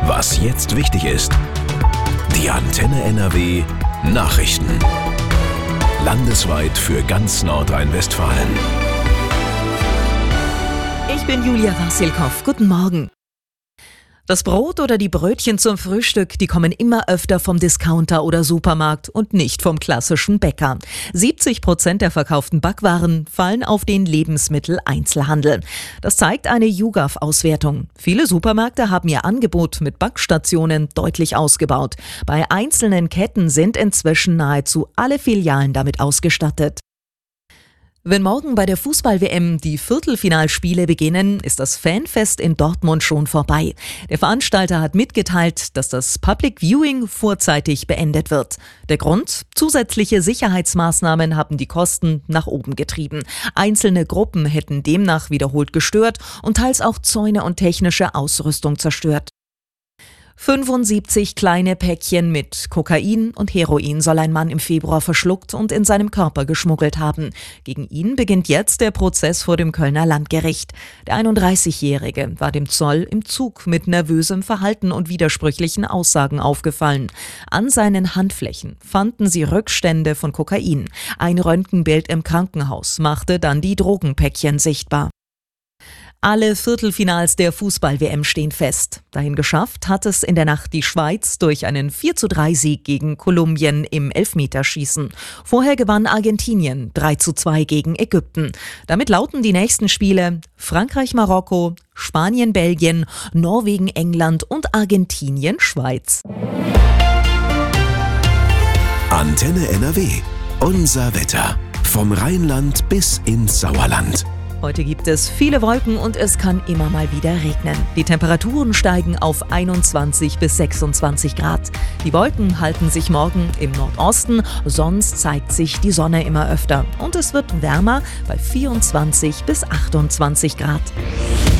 Was jetzt wichtig ist. Die Antenne NRW Nachrichten. Landesweit für ganz Nordrhein-Westfalen. Ich bin Julia Wassilkow. Guten Morgen. Das Brot oder die Brötchen zum Frühstück, die kommen immer öfter vom Discounter oder Supermarkt und nicht vom klassischen Bäcker. 70% der verkauften Backwaren fallen auf den Lebensmitteleinzelhandel. Das zeigt eine YouGov-Auswertung. Viele Supermärkte haben ihr Angebot mit Backstationen deutlich ausgebaut. Bei einzelnen Ketten sind inzwischen nahezu alle Filialen damit ausgestattet. Wenn morgen bei der Fußball-WM die Viertelfinalspiele beginnen, ist das Fanfest in Dortmund schon vorbei. Der Veranstalter hat mitgeteilt, dass das Public Viewing vorzeitig beendet wird. Der Grund? Zusätzliche Sicherheitsmaßnahmen haben die Kosten nach oben getrieben. Einzelne Gruppen hätten demnach wiederholt gestört und teils auch Zäune und technische Ausrüstung zerstört. 75 kleine Päckchen mit Kokain und Heroin soll ein Mann im Februar verschluckt und in seinem Körper geschmuggelt haben. Gegen ihn beginnt jetzt der Prozess vor dem Kölner Landgericht. Der 31-Jährige war dem Zoll im Zug mit nervösem Verhalten und widersprüchlichen Aussagen aufgefallen. An seinen Handflächen fanden sie Rückstände von Kokain. Ein Röntgenbild im Krankenhaus machte dann die Drogenpäckchen sichtbar. Alle Viertelfinals der Fußball-WM stehen fest. Dahin geschafft hat es in der Nacht die Schweiz durch einen 4:3-Sieg gegen Kolumbien im Elfmeterschießen. Vorher gewann Argentinien 3:2 gegen Ägypten. Damit lauten die nächsten Spiele Frankreich-Marokko, Spanien-Belgien, Norwegen-England und Argentinien-Schweiz. Antenne NRW. Unser Wetter. Vom Rheinland bis ins Sauerland. Heute gibt es viele Wolken und es kann immer mal wieder regnen. Die Temperaturen steigen auf 21 bis 26 Grad. Die Wolken halten sich morgen im Nordosten, sonst zeigt sich die Sonne immer öfter. Und es wird wärmer bei 24 bis 28 Grad.